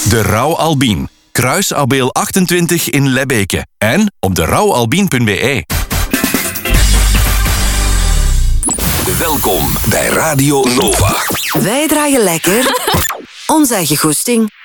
De Rauw Albien. Kruisabeel 28 in Lebbeke. En op derouwalbien.be. Welkom bij Radio Nova. Wij draaien lekker ons eigen goesting.